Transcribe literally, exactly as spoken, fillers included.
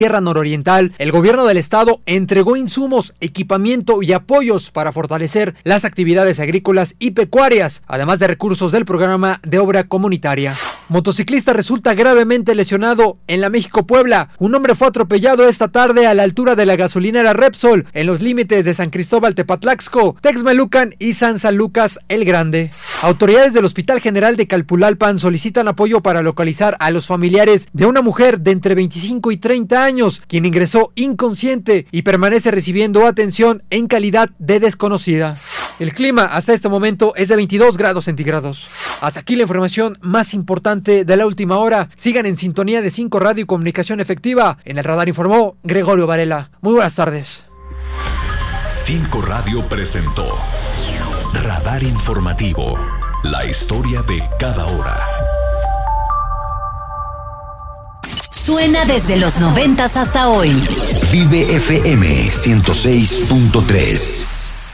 Sierra Nororiental, el gobierno del estado entregó insumos, equipamiento y apoyos para fortalecer las actividades agrícolas y pecuarias, además de recursos del programa de obra comunitaria. Motociclista resulta gravemente lesionado en la México-Puebla. Un hombre fue atropellado esta tarde a la altura de la gasolinera Repsol, en los límites de San Cristóbal Tepatlaxco, Texmelucan y San San Lucas el Grande. Autoridades del Hospital General de Calpulalpan solicitan apoyo para localizar a los familiares de una mujer de entre veinticinco y treinta años, quien ingresó inconsciente y permanece recibiendo atención en calidad de desconocida. El clima hasta este momento es de veintidós grados centígrados. Hasta aquí la información más importante de la última hora. Sigan en sintonía de cinco Radio y Comunicación Efectiva. En el radar informó Gregorio Varela. Muy buenas tardes. cinco Radio presentó Radar Informativo. La historia de cada hora. Suena desde los noventas hasta hoy. Vive F M ciento seis punto tres.